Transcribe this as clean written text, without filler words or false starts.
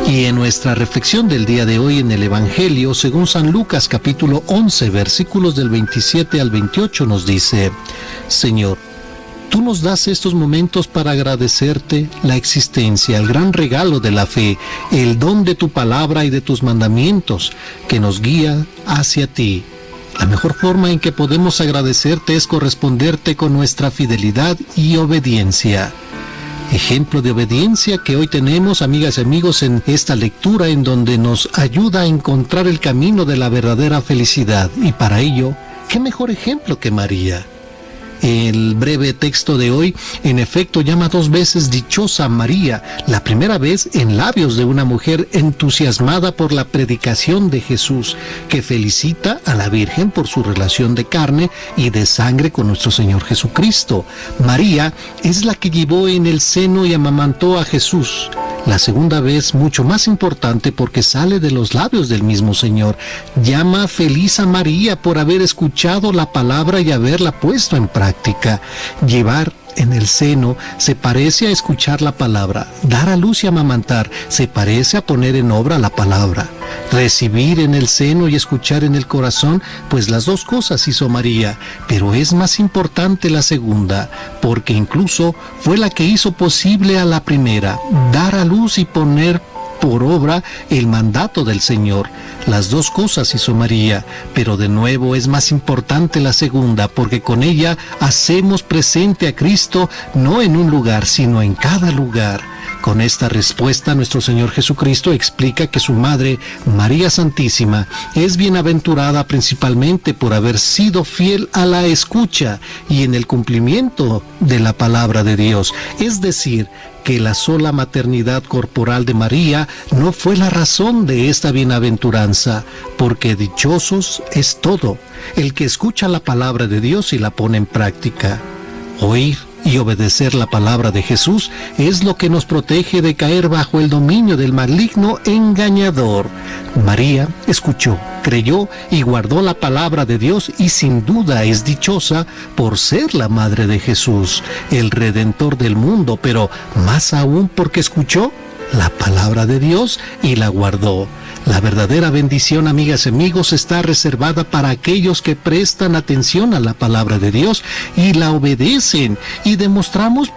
Y en nuestra reflexión del día de hoy en el Evangelio, según San Lucas capítulo 11, versículos del 27 al 28, nos dice: Señor, tú nos das estos momentos para agradecerte la existencia, el gran regalo de la fe, el don de tu palabra y de tus mandamientos, que nos guía hacia ti. La mejor forma en que podemos agradecerte es corresponderte con nuestra fidelidad y obediencia. Ejemplo de obediencia que hoy tenemos, amigas y amigos, en esta lectura en donde nos ayuda a encontrar el camino de la verdadera felicidad. Y para ello, ¿qué mejor ejemplo que María? El breve texto de hoy, en efecto, llama 2 veces dichosa a María, la primera vez en labios de una mujer entusiasmada por la predicación de Jesús, que felicita a la Virgen por su relación de carne y de sangre con nuestro Señor Jesucristo. María es la que llevó en el seno y amamantó a Jesús. La segunda vez, mucho más importante porque sale de los labios del mismo Señor. Llama feliz a María por haber escuchado la palabra y haberla puesto en práctica. Llevar en el seno se parece a escuchar la palabra. Dar a luz y amamantar se parece a poner en obra la palabra. Recibir en el seno y escuchar en el corazón, pues las 2 cosas hizo María, pero es más importante la segunda, porque incluso fue la que hizo posible a la primera, dar a luz y poner por obra el mandato del Señor. Las 2 cosas hizo María, pero de nuevo es más importante la segunda, porque con ella hacemos presente a Cristo no en un lugar, sino en cada lugar. Con esta respuesta, nuestro Señor Jesucristo explica que su Madre, María Santísima, es bienaventurada principalmente por haber sido fiel a la escucha y en el cumplimiento de la palabra de Dios. Es decir, que la sola maternidad corporal de María no fue la razón de esta bienaventuranza, porque dichosos es todo el que escucha la palabra de Dios y la pone en práctica. Oír y obedecer la palabra de Jesús es lo que nos protege de caer bajo el dominio del maligno engañador. María escuchó, creyó y guardó la palabra de Dios y sin duda es dichosa por ser la madre de Jesús, el Redentor del mundo, pero más aún porque escuchó la palabra de Dios y la guardó. La verdadera bendición, amigas y amigos, está reservada para aquellos que prestan atención a la palabra de Dios y la obedecen, y demostramos